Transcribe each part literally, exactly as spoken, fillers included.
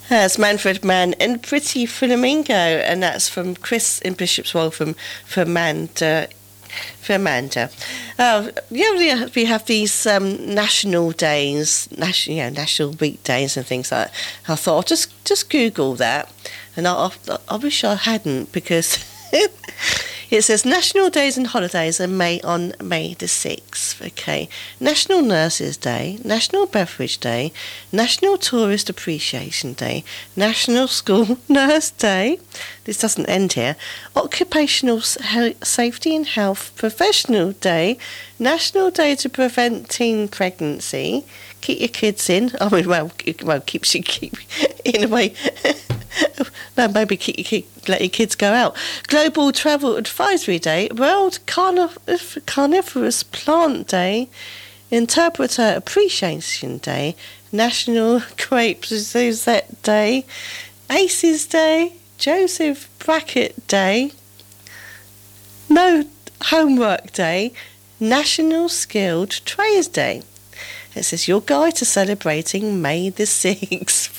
That's Manfred Mann and Pretty Flamingo, and that's from Chris in Bishop's Waltham for Amanda. For Amanda. Oh, yeah, we have these um, national days, national, yeah, national weekdays and things like that. I thought I'll just, just Google that, and I, I, I wish I hadn't, because it says National Days and Holidays are May on May the sixth. Okay, National Nurses Day, National Beverage Day, National Tourist Appreciation Day, National School Nurse Day. This doesn't end here. Occupational Safety and Health Professional Day, National Day to Prevent Teen Pregnancy. Keep your kids in. I mean, well, well, keeps you keep in a way. No, maybe keep, keep, let your kids go out. Global Travel Advisory Day, World Carniv- Carnivorous Plant Day, Interpreter Appreciation Day, National Grape Rosette Day, Aces Day, Joseph Brackett Day, No Homework Day, National Skilled Trades Day. It says your guide to celebrating May the sixth.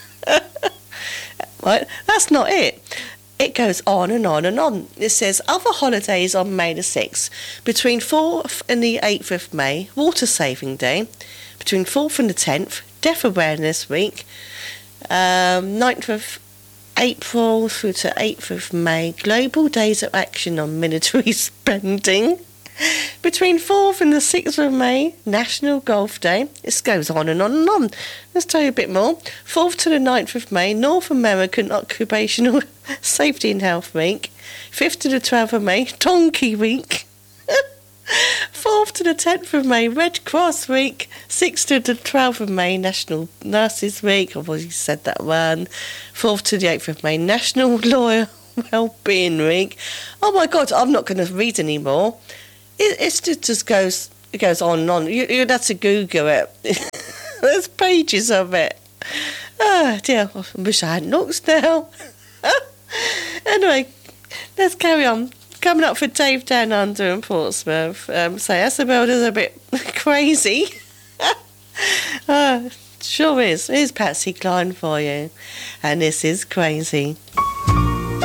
Right, that's not it. It goes on and on and on. It says other holidays on May the sixth. Between fourth and the eighth of May, Water Saving Day. Between fourth and the tenth, Death Awareness Week. Um, ninth of April through to eighth of May, Global Days of Action on Military Spending. Between fourth and the sixth of May, National Golf Day. This goes on and on and on. Let's tell you a bit more. fourth to the ninth of May, North American Occupational Safety and Health Week. fifth to the twelfth of May, Donkey Week. fourth to the tenth of May, Red Cross Week. sixth to the twelfth of May, National Nurses Week. I've already said that one. fourth to the eighth of May, National Lawyer Wellbeing Week. Oh my God, I'm not going to read anymore. It, it's just, just goes it goes on and on. You, you'd have to Google it. There's pages of it. Oh dear, I wish I had looks now. Anyway, let's carry on. Coming up for Dave Down Under in Portsmouth. Um, so that's the world is a bit crazy. uh, sure is. Here's Patsy Cline for you. And this is Crazy.